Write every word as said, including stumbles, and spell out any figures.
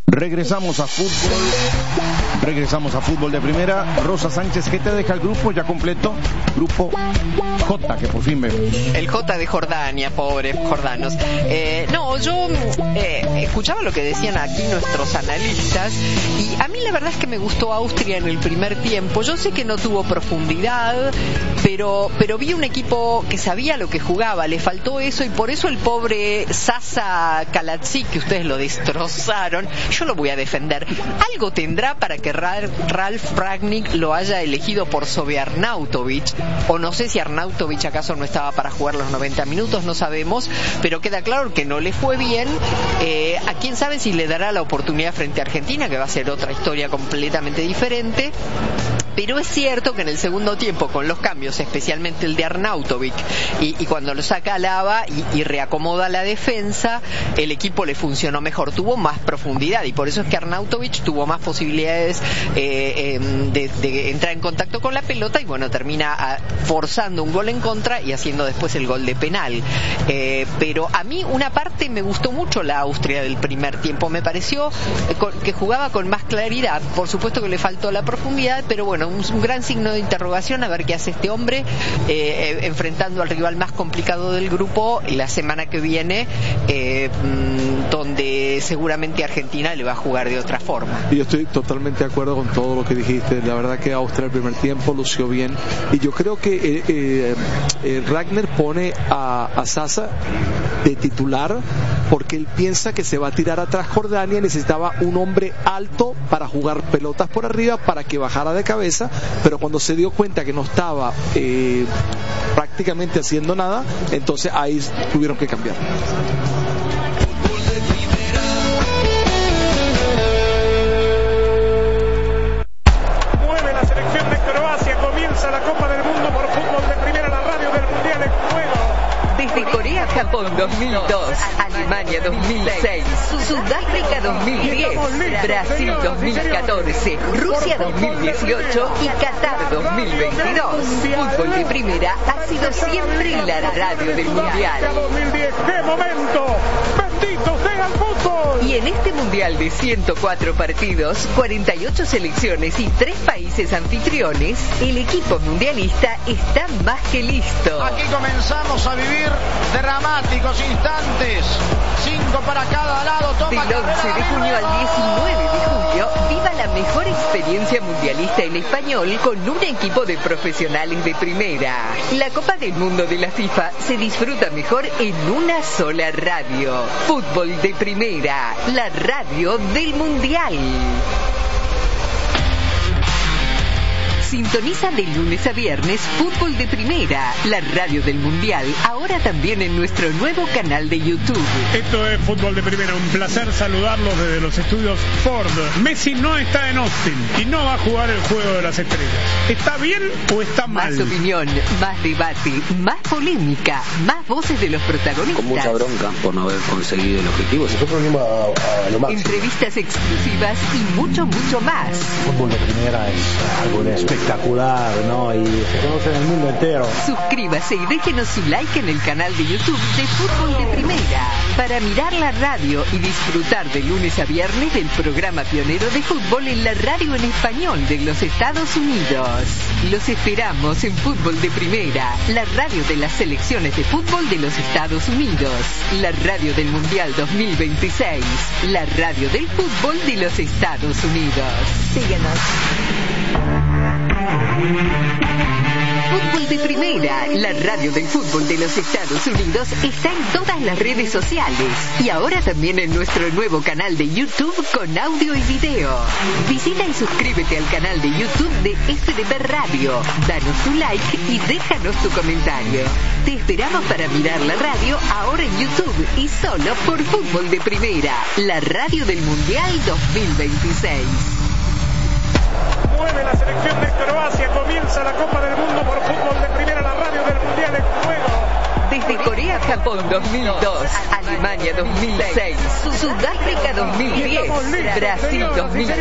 Regresamos a fútbol, regresamos a fútbol de primera. Rosa Sánchez, ¿qué te deja el grupo ya completo? Grupo J, que por fin vemos. El J de Jordania, pobres jordanos. Eh, no, yo eh, escuchaba lo que decían aquí nuestros analistas y a mí la verdad es que me gustó Austria en el primer tiempo. Yo sé que no tuvo profundidad, pero, pero vi un equipo que sabía lo que jugaba, le faltó eso y por eso el pobre Sasa Kalatzik, que ustedes lo destrozaron, yo lo voy a defender. Algo tendrá para que Ralf Rangnick lo haya elegido por sobre Arnautovic, o no sé si Arnautovic acaso no estaba para jugar los noventa minutos, no sabemos, pero queda claro que no le fue bien. Eh, a quién sabe si le dará la oportunidad frente a Argentina, que va a ser otra historia completamente diferente. Pero es cierto que en el segundo tiempo, con los cambios, especialmente el de Arnautovic, y, y cuando lo saca Alaba y, y reacomoda la defensa, el equipo le funcionó mejor, tuvo más profundidad, y por eso es que Arnautovic tuvo más posibilidades eh, eh, de, de entrar en contacto con la pelota, y bueno, termina a, forzando un gol en contra y haciendo después el gol de penal. Eh, pero a mí una parte me gustó mucho la Austria del primer tiempo, me pareció que jugaba con más claridad, por supuesto que le faltó la profundidad, pero bueno, Un, un gran signo de interrogación a ver qué hace este hombre eh, enfrentando al rival más complicado del grupo la semana que viene, eh, donde seguramente Argentina le va a jugar de otra forma. Y yo estoy totalmente de acuerdo con todo lo que dijiste. La verdad que Austria el primer tiempo lució bien, y yo creo que eh, eh, eh, Ragnar pone a, a Sasa de titular porque él piensa que se va a tirar atrás Jordania y necesitaba un hombre alto para jugar pelotas por arriba para que bajara de cabeza, pero cuando se dio cuenta que no estaba eh, prácticamente haciendo nada, entonces ahí tuvieron que cambiar. Mueve la selección de Croacia, comienza la Copa del Mundo por fútbol de primera, la radio del Mundial en juego. Desde Corea, Japón dos mil dos, Alemania dos mil seis, Sudáfrica dos mil diez, Brasil dos mil catorce, Rusia dos mil dieciocho y Qatar dos mil veintidós. Fútbol de primera ha sido siempre la radio del Mundial. dos mil diez, ¡qué momento! ¡Bendito sea el fútbol! Y en este Mundial de ciento cuatro partidos, cuarenta y ocho selecciones y tres países anfitriones, el equipo mundialista está más que listo. Aquí comenzamos a vivir dramáticos instantes. Cinco para cada lado. Toma Del once de junio al diecinueve de julio, viva la mejor experiencia mundialista en español con un equipo de profesionales de primera. La Copa del Mundo de la FIFA se disfruta mejor en una sola radio. Fútbol de primera, la radio del Mundial. Sintoniza de lunes a viernes Fútbol de Primera, la radio del Mundial, ahora también en nuestro nuevo canal de YouTube. Esto es Fútbol de Primera, un placer saludarlos desde los estudios Ford. Messi no está en Austin y no va a jugar el Juego de las Estrellas. ¿Está bien o está mal? Más opinión, más debate, más polémica, más voces de los protagonistas. Con mucha bronca por no haber conseguido el objetivo. Nosotros venimos a, a lo máximo. Entrevistas exclusivas y mucho, mucho más. Fútbol de Primera es algo de espectacular, ¿no? Y se conoce en el mundo entero. Suscríbase y déjenos su like en el canal de YouTube de Fútbol de Primera para mirar la radio y disfrutar de lunes a viernes del programa pionero de fútbol en la radio en español de los Estados Unidos. Los esperamos en Fútbol de Primera, la radio de las selecciones de fútbol de los Estados Unidos, la radio del Mundial dos mil veintiséis, la radio del fútbol de los Estados Unidos. Síguenos. Fútbol de Primera, la radio del fútbol de los Estados Unidos, está en todas las redes sociales y ahora también en nuestro nuevo canal de YouTube con audio y video. Visita y suscríbete al canal de YouTube de F D P Radio, danos tu like y déjanos tu comentario. Te esperamos para mirar la radio ahora en YouTube y solo por Fútbol de Primera, la radio del Mundial dos mil veintiséis. Mueve la selección de Croacia, comienza la Copa del Mundo por fútbol de primera, la radio del Mundial en juego. Desde Corea, Japón dos mil dos, Alemania dos mil seis, Sudáfrica dos mil diez, Brasil dos mil